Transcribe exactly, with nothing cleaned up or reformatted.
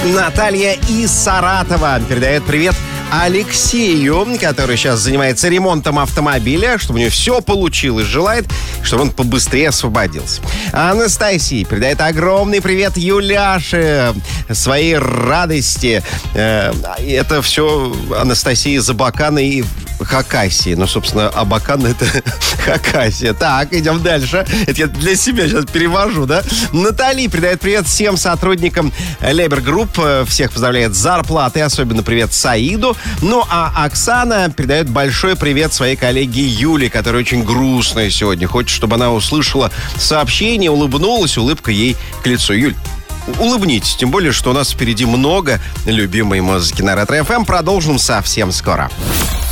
Наталья из Саратова передает привет Алексею, который сейчас занимается ремонтом автомобиля, чтобы у него все получилось. Желает, чтобы он побыстрее освободился. Анастасия передает огромный привет Юляше, своей радости. Это все Анастасия из Абакана и Хакасии. Ну, собственно, Абакан — это Хакасия. Так, идем дальше. Это я для себя сейчас перевожу, да? Наталья передает привет всем сотрудникам Лебер Групп. Всех поздравляет с зарплатой. Особенно привет Саиду. Ну, а Оксана передает большой привет своей коллеге Юле, которая очень грустная сегодня. Хочет, чтобы она услышала сообщение, улыбнулась. Улыбка ей к лицу. Юль, улыбнитесь. Тем более, что у нас впереди много любимой музыки на Ретро-эф эм. Продолжим совсем скоро.